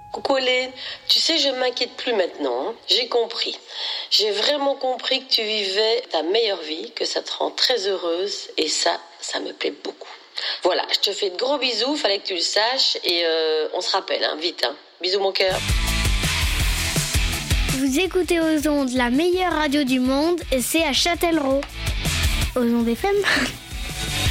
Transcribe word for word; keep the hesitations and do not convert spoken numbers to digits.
Coucou Hélène, tu sais, je m'inquiète plus maintenant, hein. J'ai compris. J'ai vraiment compris que tu vivais ta meilleure vie, que ça te rend très heureuse, et ça, ça me plaît beaucoup. Voilà, je te fais de gros bisous, fallait que tu le saches, et euh, on se rappelle, hein, vite. Hein. Bisous mon cœur. Vous écoutez aux ondes la meilleure radio du monde, et c'est à Châtellerault. Aux ondes F M.